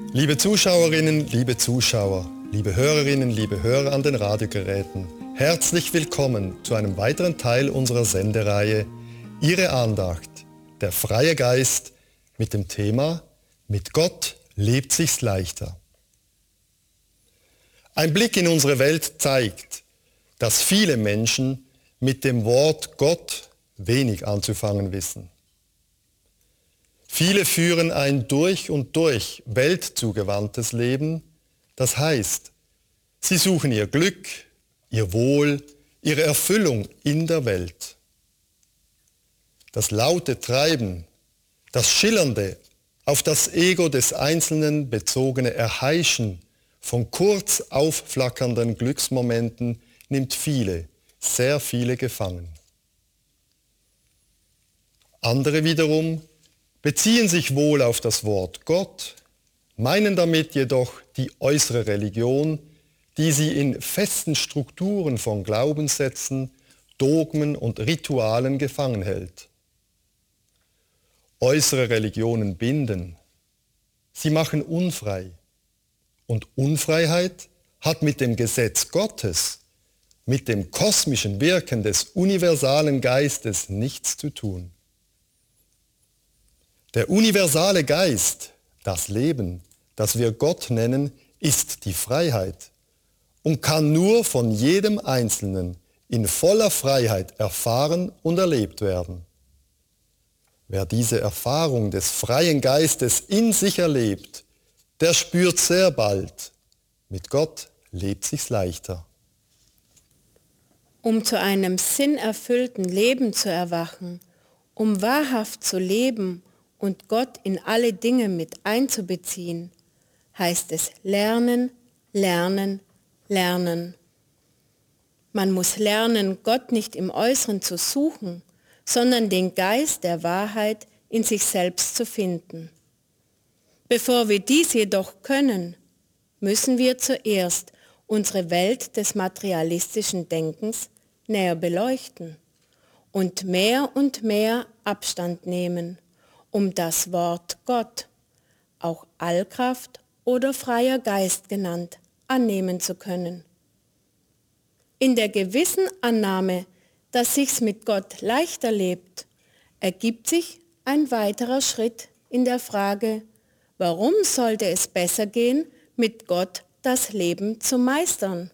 Liebe Zuschauerinnen, liebe Zuschauer, liebe Hörerinnen, liebe Hörer an den Radiogeräten, herzlich willkommen zu einem weiteren Teil unserer Sendereihe Ihre Andacht, der freie Geist mit dem Thema Mit Gott lebt sich's leichter. Ein Blick in unsere Welt zeigt, dass viele Menschen mit dem Wort Gott wenig anzufangen wissen. Viele führen ein durch und durch weltzugewandtes Leben, das heißt, sie suchen ihr Glück, ihr Wohl, ihre Erfüllung in der Welt. Das laute Treiben, das schillernde, auf das Ego des Einzelnen bezogene Erheischen von kurz aufflackernden Glücksmomenten nimmt viele, sehr viele gefangen. Andere wiederum beziehen sich wohl auf das Wort Gott, meinen damit jedoch die äußere Religion, die sie in festen Strukturen von Glaubenssätzen, Dogmen und Ritualen gefangen hält. Äußere Religionen binden, sie machen unfrei. Und Unfreiheit hat mit dem Gesetz Gottes, mit dem kosmischen Wirken des universalen Geistes nichts zu tun. Der universale Geist, das Leben, das wir Gott nennen, ist die Freiheit und kann nur von jedem Einzelnen in voller Freiheit erfahren und erlebt werden. Wer diese Erfahrung des freien Geistes in sich erlebt, der spürt sehr bald, mit Gott lebt sich's leichter. Um zu einem sinnerfüllten Leben zu erwachen, um wahrhaft zu leben und Gott in alle Dinge mit einzubeziehen, heißt es lernen, lernen, lernen. Man muss lernen, Gott nicht im Äußeren zu suchen, sondern den Geist der Wahrheit in sich selbst zu finden. Bevor wir dies jedoch können, müssen wir zuerst unsere Welt des materialistischen Denkens näher beleuchten und mehr Abstand nehmen, um das Wort Gott, auch Allkraft oder freier Geist genannt, annehmen zu können. In der gewissen Annahme, dass sich's mit Gott leichter lebt, ergibt sich ein weiterer Schritt in der Frage, warum sollte es besser gehen, mit Gott das Leben zu meistern?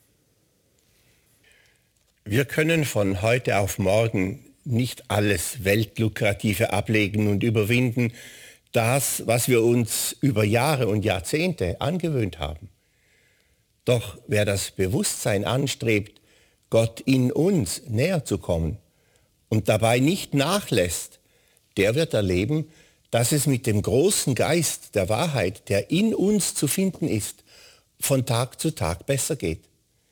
Wir können von heute auf morgen nicht alles Weltlukrative ablegen und überwinden, das, was wir uns über Jahre und Jahrzehnte angewöhnt haben. Doch wer das Bewusstsein anstrebt, Gott in uns näher zu kommen und dabei nicht nachlässt, der wird erleben, dass es mit dem großen Geist der Wahrheit, der in uns zu finden ist, von Tag zu Tag besser geht.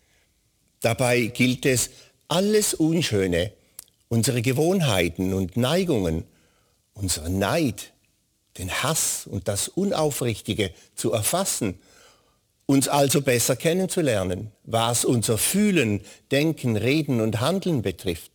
Dabei gilt es, alles Unschöne, unsere Gewohnheiten und Neigungen, unseren Neid, den Hass und das Unaufrichtige zu erfassen, uns also besser kennenzulernen, was unser Fühlen, Denken, Reden und Handeln betrifft.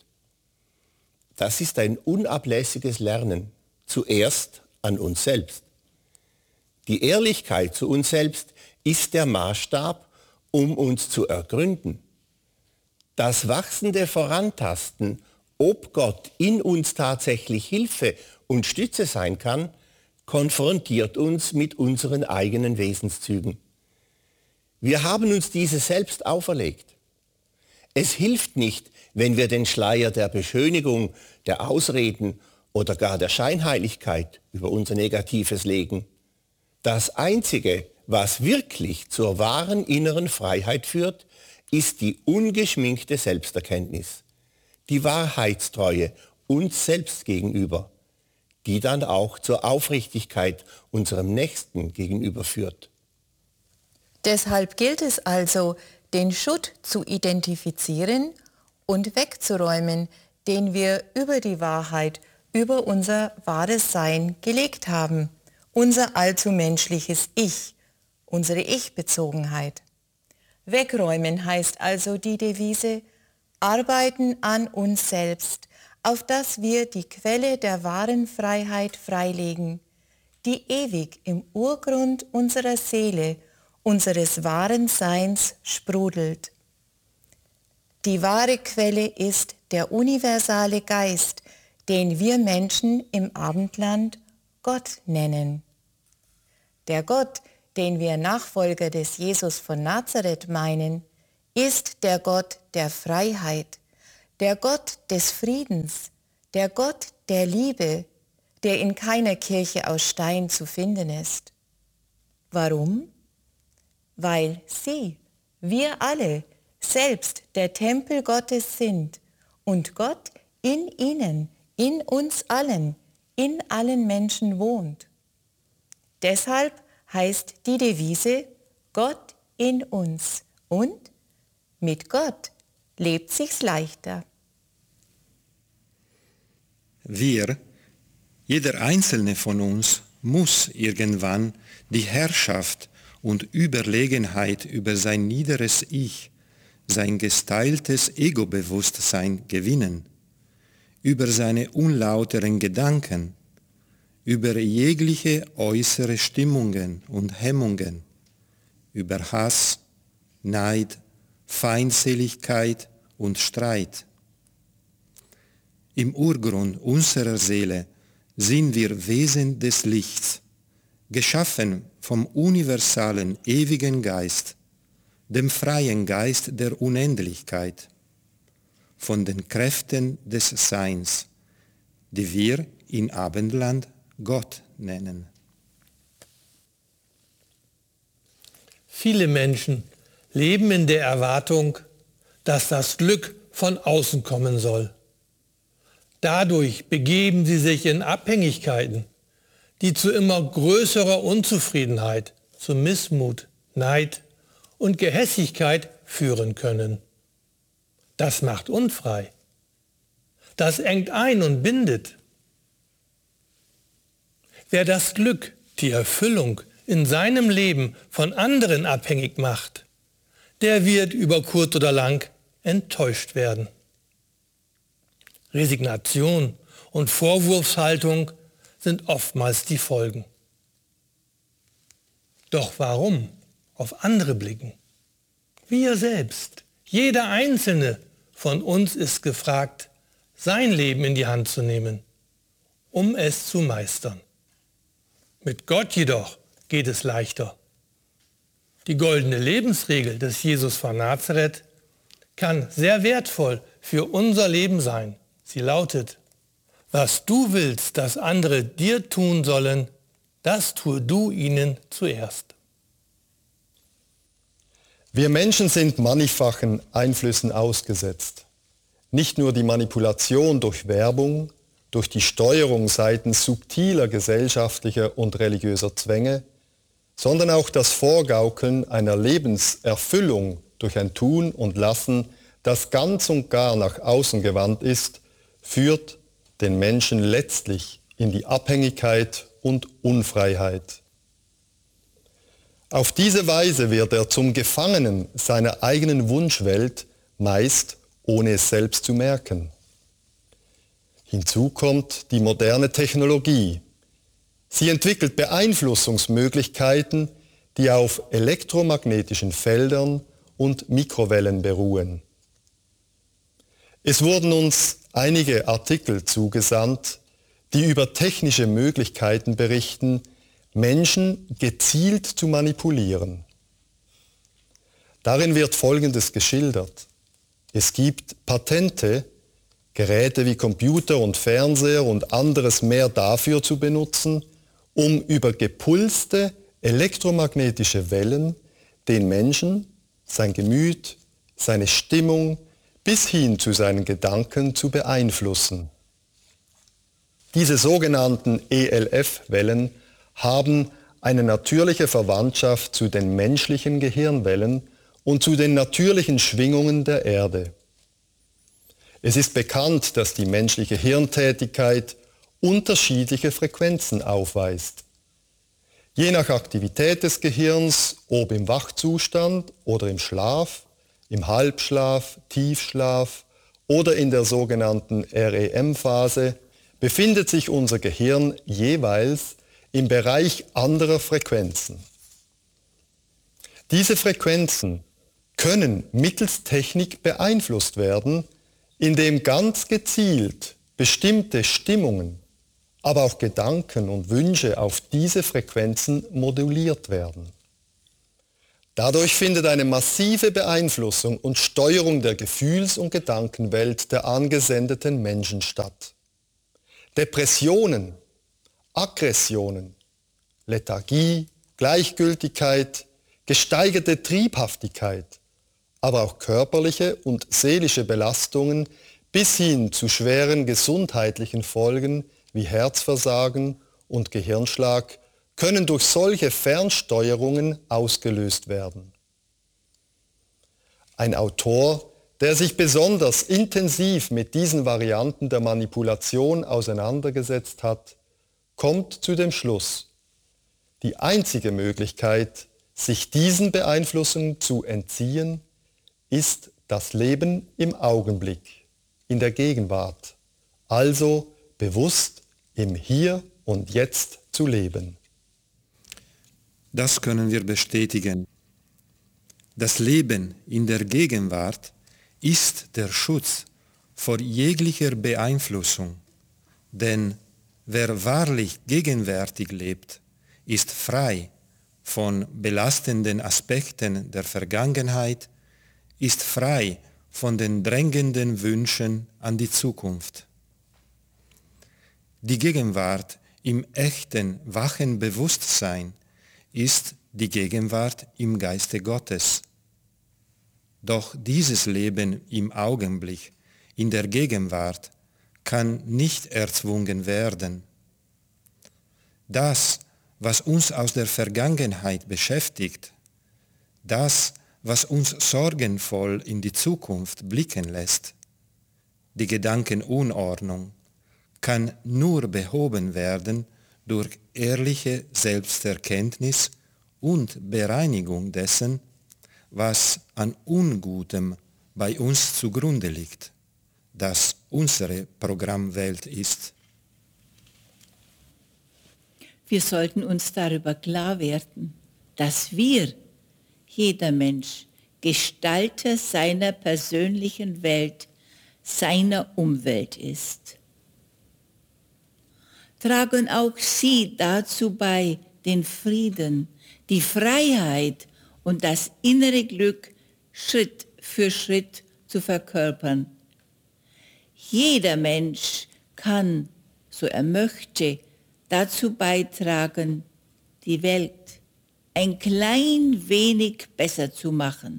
Das ist ein unablässiges Lernen, zuerst an uns selbst. Die Ehrlichkeit zu uns selbst ist der Maßstab, um uns zu ergründen. Das wachsende Vorantasten, ob Gott in uns tatsächlich Hilfe und Stütze sein kann, konfrontiert uns mit unseren eigenen Wesenszügen. Wir haben uns diese selbst auferlegt. Es hilft nicht, wenn wir den Schleier der Beschönigung, der Ausreden oder gar der Scheinheiligkeit über unser Negatives legen. Das Einzige, was wirklich zur wahren inneren Freiheit führt, ist die ungeschminkte Selbsterkenntnis, die Wahrheitstreue uns selbst gegenüber, die dann auch zur Aufrichtigkeit unserem Nächsten gegenüber führt. Deshalb gilt es also, den Schutt zu identifizieren und wegzuräumen, den wir über die Wahrheit, über unser wahres Sein gelegt haben, unser allzu menschliches Ich, unsere Ich-Bezogenheit. Wegräumen heißt also die Devise, arbeiten an uns selbst, auf dass wir die Quelle der wahren Freiheit freilegen, die ewig im Urgrund unserer Seele, unseres wahren Seins sprudelt. Die wahre Quelle ist der universale Geist, den wir Menschen im Abendland Gott nennen. Der Gott, den wir Nachfolger des Jesus von Nazareth meinen, ist der Gott der Freiheit, der Gott des Friedens, der Gott der Liebe, der in keiner Kirche aus Stein zu finden ist. Warum? Weil Sie, wir alle, selbst der Tempel Gottes sind und Gott in Ihnen, in uns allen, in allen Menschen wohnt. Deshalb heißt die Devise Gott in uns und mit Gott lebt sich's leichter. Wir, jeder einzelne von uns, muss irgendwann die Herrschaft und Überlegenheit über sein niederes Ich, sein gestyletes Ego-Bewusstsein gewinnen, über seine unlauteren Gedanken, über jegliche äußere Stimmungen und Hemmungen, über Hass, Neid, Feindseligkeit und Streit. Im Urgrund unserer Seele sind wir Wesen des Lichts, geschaffen vom universalen, ewigen Geist, dem freien Geist der Unendlichkeit, von den Kräften des Seins, die wir in Abendland Gott nennen. Viele Menschen leben in der Erwartung, dass das Glück von außen kommen soll. Dadurch begeben sie sich in Abhängigkeiten, die zu immer größerer Unzufriedenheit, zu Missmut, Neid und Gehässigkeit führen können. Das macht unfrei. Das engt ein und bindet. Wer das Glück, die Erfüllung in seinem Leben von anderen abhängig macht, der wird über kurz oder lang enttäuscht werden. Resignation und Vorwurfshaltung sind oftmals die Folgen. Doch warum auf andere blicken? Wir selbst, jeder Einzelne von uns ist gefragt, sein Leben in die Hand zu nehmen, um es zu meistern. Mit Gott jedoch geht es leichter. Die goldene Lebensregel des Jesus von Nazareth kann sehr wertvoll für unser Leben sein. Sie lautet: Was du willst, dass andere dir tun sollen, das tue du ihnen zuerst. Wir Menschen sind mannigfachen Einflüssen ausgesetzt. Nicht nur die Manipulation durch Werbung, durch die Steuerung seitens subtiler gesellschaftlicher und religiöser Zwänge, sondern auch das Vorgaukeln einer Lebenserfüllung durch ein Tun und Lassen, das ganz und gar nach außen gewandt ist, führt den Menschen letztlich in die Abhängigkeit und Unfreiheit. Auf diese Weise wird er zum Gefangenen seiner eigenen Wunschwelt, meist ohne es selbst zu merken. Hinzu kommt die moderne Technologie. Sie entwickelt Beeinflussungsmöglichkeiten, die auf elektromagnetischen Feldern und Mikrowellen beruhen. Es wurden uns einige Artikel zugesandt, die über technische Möglichkeiten berichten, Menschen gezielt zu manipulieren. Darin wird Folgendes geschildert. Es gibt Patente, Geräte wie Computer und Fernseher und anderes mehr dafür zu benutzen, um über gepulste elektromagnetische Wellen den Menschen, sein Gemüt, seine Stimmung bis hin zu seinen Gedanken zu beeinflussen. Diese sogenannten ELF-Wellen haben eine natürliche Verwandtschaft zu den menschlichen Gehirnwellen und zu den natürlichen Schwingungen der Erde. Es ist bekannt, dass die menschliche Hirntätigkeit unterschiedliche Frequenzen aufweist. Je nach Aktivität des Gehirns, ob im Wachzustand oder im Schlaf, im Halbschlaf, Tiefschlaf oder in der sogenannten REM-Phase, befindet sich unser Gehirn jeweils im Bereich anderer Frequenzen. Diese Frequenzen können mittels Technik beeinflusst werden, indem ganz gezielt bestimmte Stimmungen, aber auch Gedanken und Wünsche auf diese Frequenzen moduliert werden. Dadurch findet eine massive Beeinflussung und Steuerung der Gefühls- und Gedankenwelt der angesendeten Menschen statt. Depressionen, Aggressionen, Lethargie, Gleichgültigkeit, gesteigerte Triebhaftigkeit, aber auch körperliche und seelische Belastungen bis hin zu schweren gesundheitlichen Folgen wie Herzversagen und Gehirnschlag können durch solche Fernsteuerungen ausgelöst werden. Ein Autor, der sich besonders intensiv mit diesen Varianten der Manipulation auseinandergesetzt hat, kommt zu dem Schluss, die einzige Möglichkeit, sich diesen Beeinflussungen zu entziehen, ist das Leben im Augenblick, in der Gegenwart, also bewusst im Hier und Jetzt zu leben. Das können wir bestätigen. Das Leben in der Gegenwart ist der Schutz vor jeglicher Beeinflussung, denn wer wahrlich gegenwärtig lebt, ist frei von belastenden Aspekten der Vergangenheit, ist frei von den drängenden Wünschen an die Zukunft. Die Gegenwart im echten, wachen Bewusstsein ist die Gegenwart im Geiste Gottes. Doch dieses Leben im Augenblick, in der Gegenwart, kann nicht erzwungen werden. Das, was uns aus der Vergangenheit beschäftigt, das, was uns sorgenvoll in die Zukunft blicken lässt, die Gedankenunordnung, kann nur behoben werden durch ehrliche Selbsterkenntnis und Bereinigung dessen, was an Ungutem bei uns zugrunde liegt, das unsere Programmwelt ist. Wir sollten uns darüber klar werden, dass wir, jeder Mensch, Gestalter seiner persönlichen Welt, seiner Umwelt ist. Tragen auch Sie dazu bei, den Frieden, die Freiheit und das innere Glück Schritt für Schritt zu verkörpern. Jeder Mensch kann, so er möchte, dazu beitragen, die Welt ein klein wenig besser zu machen.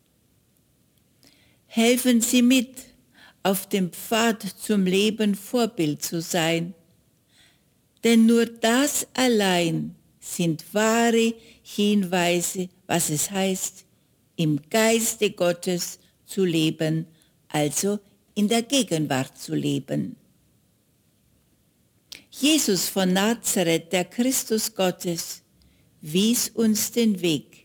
Helfen Sie mit, auf dem Pfad zum Leben Vorbild zu sein, denn nur das allein sind wahre Hinweise, was es heißt, im Geiste Gottes zu leben, also in der Gegenwart zu leben. Jesus von Nazareth, der Christus Gottes, wies uns den Weg.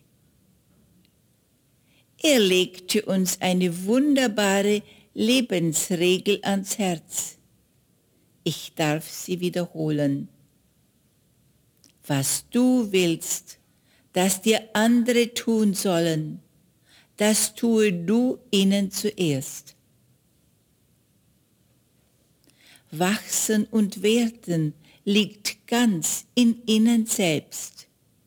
Er legte uns eine wunderbare Lebensregel ans Herz. Ich darf sie wiederholen. Was du willst, dass dir andere tun sollen, das tue du ihnen zuerst. Wachsen und werden liegt ganz in ihnen selbst.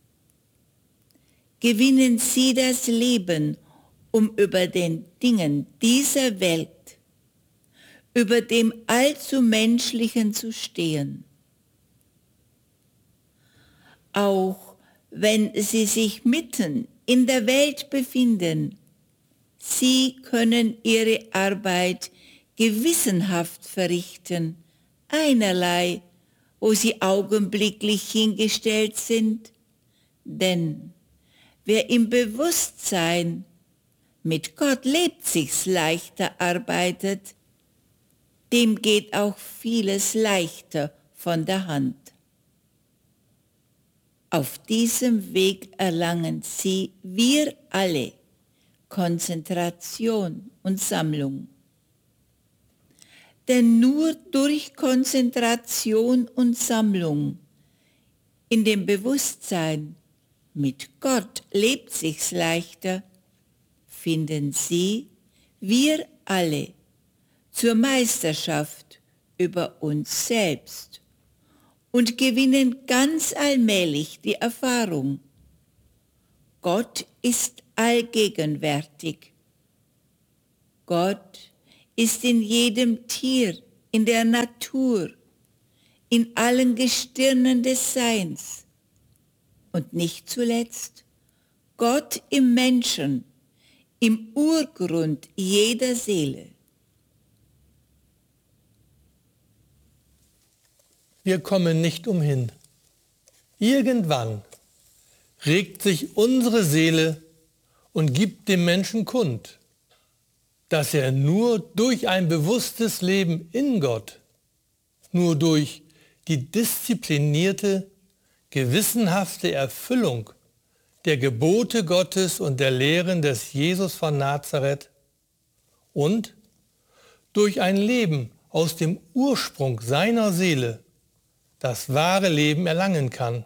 Gewinnen Sie das Leben, um über den Dingen dieser Welt, über dem allzu Menschlichen zu stehen. Auch wenn Sie sich mitten in der Welt befinden, Sie können Ihre Arbeit gewissenhaft verrichten, einerlei, wo Sie augenblicklich hingestellt sind, denn wer im Bewusstsein mit Gott lebt sich's leichter arbeitet, dem geht auch vieles leichter von der Hand. Auf diesem Weg erlangen Sie, wir alle, Konzentration und Sammlung. Denn nur durch Konzentration und Sammlung in dem Bewusstsein, mit Gott lebt sich's leichter, finden sie, wir alle, zur Meisterschaft über uns selbst und gewinnen ganz allmählich die Erfahrung: Gott ist allgegenwärtig. Gott ist in jedem Tier, in der Natur, in allen Gestirnen des Seins und nicht zuletzt Gott im Menschen, im Urgrund jeder Seele. Wir kommen nicht umhin. Irgendwann regt sich unsere Seele und gibt dem Menschen kund, dass er nur durch ein bewusstes Leben in Gott, nur durch die disziplinierte, gewissenhafte Erfüllung der Gebote Gottes und der Lehren des Jesus von Nazareth und durch ein Leben aus dem Ursprung seiner Seele das wahre Leben erlangen kann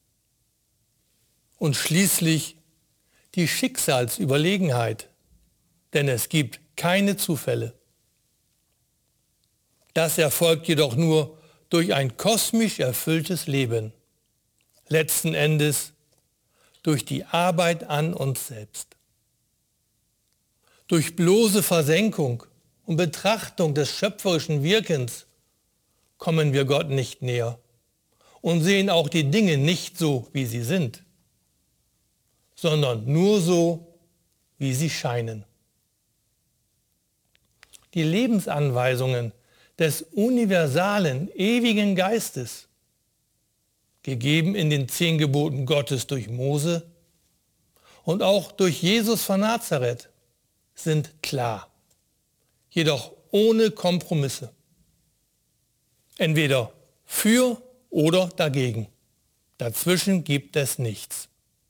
und schließlich die Schicksalsüberlegenheit, denn es gibt keine Zufälle. Das erfolgt jedoch nur durch ein kosmisch erfülltes Leben, letzten Endes durch die Arbeit an uns selbst. Durch bloße Versenkung und Betrachtung des schöpferischen Wirkens kommen wir Gott nicht näher und sehen auch die Dinge nicht so, wie sie sind, sondern nur so, wie sie scheinen. Die Lebensanweisungen des universalen, ewigen Geistes, gegeben in den 10 Geboten Gottes durch Mose und auch durch Jesus von Nazareth, sind klar, jedoch ohne Kompromisse. Entweder für oder dagegen. Dazwischen gibt es nichts.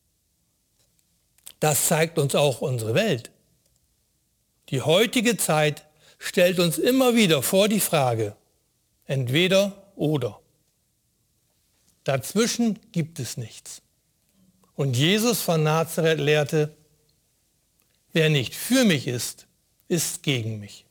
Das zeigt uns auch unsere Welt. Die heutige Zeit stellt uns immer wieder vor die Frage, entweder oder. Dazwischen gibt es nichts. Und Jesus von Nazareth lehrte: Wer nicht für mich ist, ist gegen mich.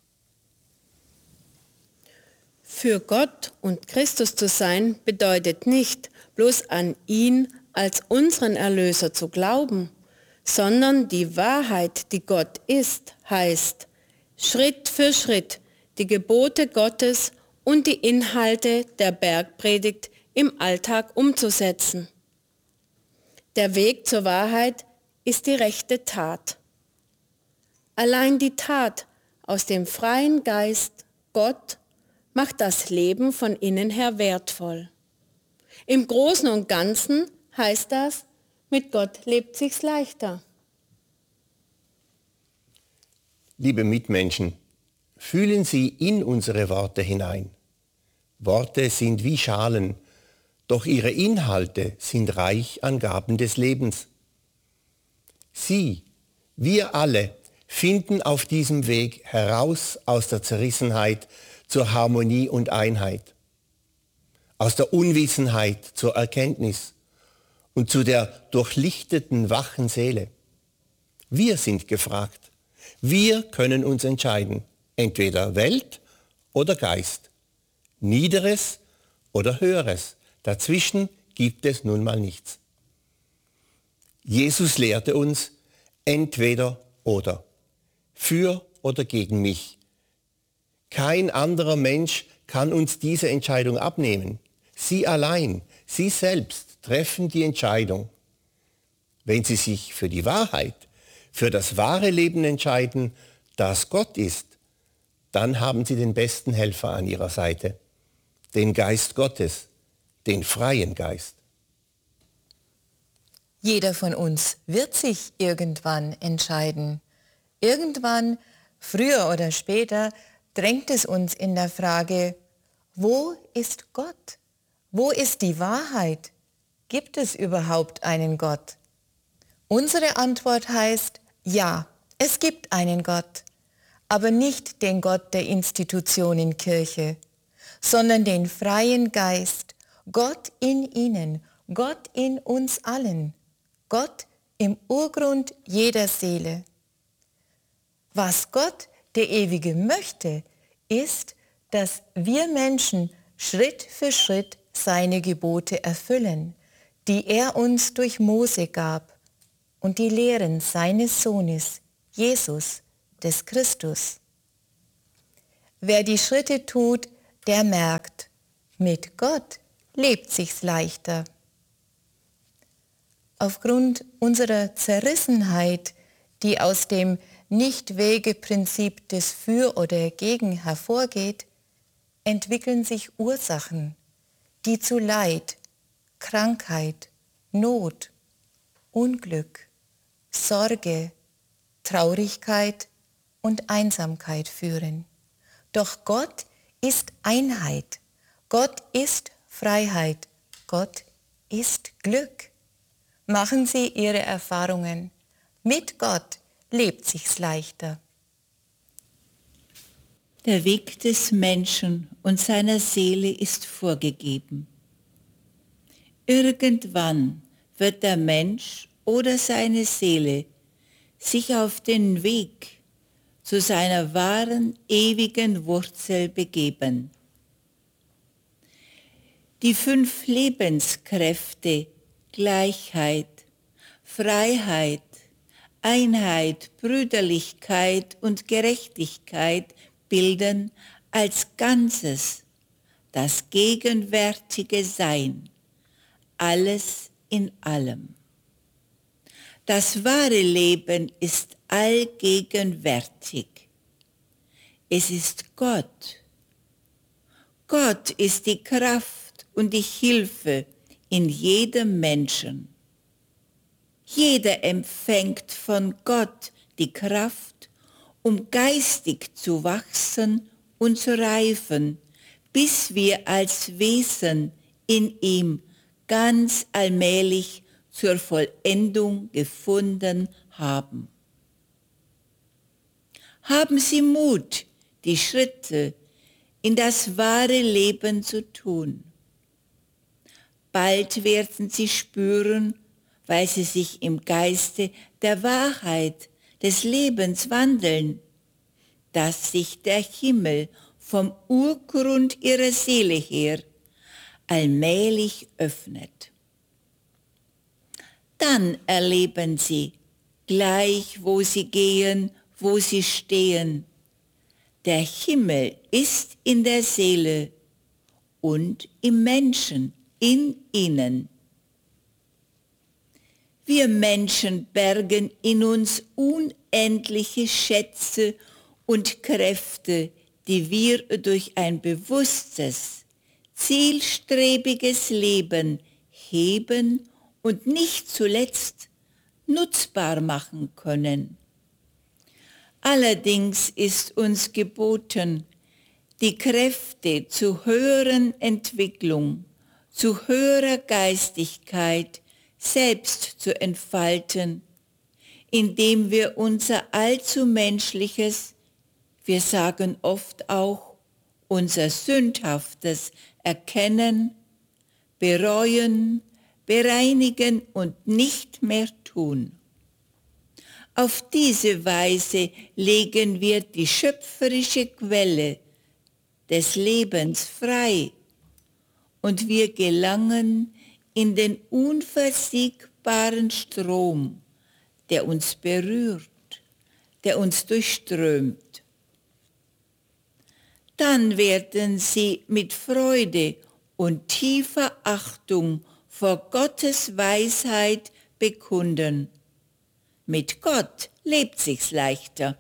Für Gott und Christus zu sein bedeutet nicht, bloß an ihn als unseren Erlöser zu glauben, sondern die Wahrheit, die Gott ist, heißt, Schritt für Schritt die Gebote Gottes und die Inhalte der Bergpredigt im Alltag umzusetzen. Der Weg zur Wahrheit ist die rechte Tat. Allein die Tat aus dem freien Geist Gott macht das Leben von innen her wertvoll. Im Großen und Ganzen heißt das, mit Gott lebt sich's leichter. Liebe Mitmenschen, fühlen Sie in unsere Worte hinein. Worte sind wie Schalen, doch ihre Inhalte sind reich an Gaben des Lebens. Sie, wir alle, finden auf diesem Weg heraus aus der Zerrissenheit zur Harmonie und Einheit, aus der Unwissenheit zur Erkenntnis und zu der durchlichteten, wachen Seele. Wir sind gefragt. Wir können uns entscheiden, entweder Welt oder Geist, Niederes oder Höheres. Dazwischen gibt es nun mal nichts. Jesus lehrte uns, entweder oder, für oder gegen mich. Kein anderer Mensch kann uns diese Entscheidung abnehmen. Sie allein, Sie selbst treffen die Entscheidung. Wenn Sie sich für die Wahrheit, für das wahre Leben entscheiden, das Gott ist, dann haben Sie den besten Helfer an Ihrer Seite, den Geist Gottes, den freien Geist. Jeder von uns wird sich irgendwann entscheiden. Irgendwann, früher oder später, drängt es uns in der Frage, wo ist Gott? Wo ist die Wahrheit? Gibt es überhaupt einen Gott? Unsere Antwort heißt, ja, es gibt einen Gott, aber nicht den Gott der Institutionen Kirche, sondern den freien Geist, Gott in ihnen, Gott in uns allen, Gott im Urgrund jeder Seele. Was Gott, der Ewige, möchte, ist, dass wir Menschen Schritt für Schritt seine Gebote erfüllen, die er uns durch Mose gab, und die Lehren seines Sohnes, Jesus, des Christus. Wer die Schritte tut, der merkt, mit Gott lebt sich's leichter. Aufgrund unserer Zerrissenheit, die aus dem Nicht-Wege-Prinzip des Für oder Gegen hervorgeht, entwickeln sich Ursachen, die zu Leid, Krankheit, Not, Unglück, Sorge, Traurigkeit und Einsamkeit führen. Doch Gott ist Einheit, Gott ist Freiheit, Gott ist Glück. Machen Sie Ihre Erfahrungen. Mit Gott lebt sich's leichter. Der Weg des Menschen und seiner Seele ist vorgegeben. Irgendwann wird der Mensch oder seine Seele sich auf den Weg zu seiner wahren, ewigen Wurzel begeben. Die 5 Lebenskräfte Gleichheit, Freiheit, Einheit, Brüderlichkeit und Gerechtigkeit bilden als Ganzes das gegenwärtige Sein, alles in allem. Das wahre Leben ist allgegenwärtig. Es ist Gott. Gott ist die Kraft und die Hilfe in jedem Menschen. Jeder empfängt von Gott die Kraft, um geistig zu wachsen und zu reifen, bis wir als Wesen in ihm ganz allmählich zur Vollendung gefunden haben. Haben Sie Mut, die Schritte in das wahre Leben zu tun. Bald werden Sie spüren, weil Sie sich im Geiste der Wahrheit des Lebens wandeln, dass sich der Himmel vom Urgrund Ihrer Seele her allmählich öffnet. Dann erleben Sie, gleich wo Sie gehen, wo Sie stehen, der Himmel ist in der Seele und im Menschen, in ihnen. Wir Menschen bergen in uns unendliche Schätze und Kräfte, die wir durch ein bewusstes, zielstrebiges Leben heben und nicht zuletzt nutzbar machen können. Allerdings ist uns geboten, die Kräfte zu höheren Entwicklung, zu höherer Geistigkeit selbst zu entfalten, indem wir unser allzu menschliches, wir sagen oft auch unser Sündhaftes erkennen, bereuen, bereinigen und nicht mehr tun. Auf diese Weise legen wir die schöpferische Quelle des Lebens frei und wir gelangen in den unversiegbaren Strom, der uns berührt, der uns durchströmt. Dann werden sie mit Freude und tiefer Achtung vor Gottes Weisheit bekunden. Mit Gott lebt sich's leichter.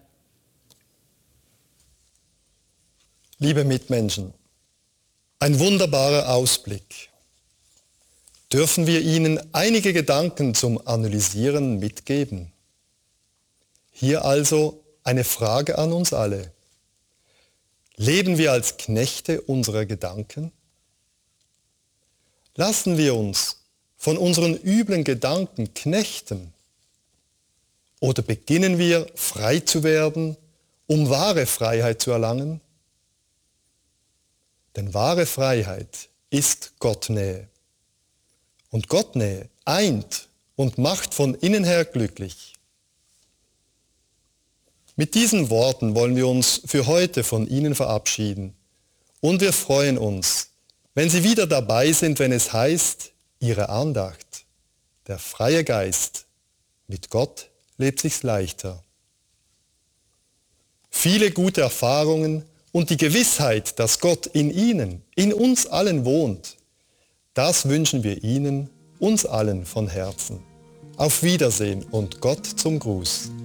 Liebe Mitmenschen, ein wunderbarer Ausblick. Dürfen wir Ihnen einige Gedanken zum Analysieren mitgeben? Hier also eine Frage an uns alle. Leben wir als Knechte unserer Gedanken? Lassen wir uns von unseren üblen Gedanken knechten? Oder beginnen wir, frei zu werden, um wahre Freiheit zu erlangen? Denn wahre Freiheit ist Gottnähe. und Gottnähe eint und macht von innen her glücklich. Mit diesen Worten wollen wir uns für heute von Ihnen verabschieden und wir freuen uns, wenn Sie wieder dabei sind, wenn es heißt, Ihre Andacht, der freie Geist, mit Gott lebt sich's leichter. Viele gute Erfahrungen und die Gewissheit, dass Gott in Ihnen, in uns allen wohnt, das wünschen wir Ihnen, uns allen von Herzen. Auf Wiedersehen und Gott zum Gruß.